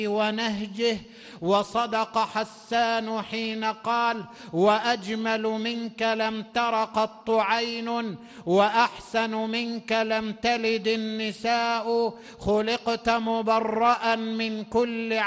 ونهجه. وصدق حسان حين قال: وأجمل منك لم تر قط عين، وأحسن منك لم تلد النساء، خلقت مبرأ من كل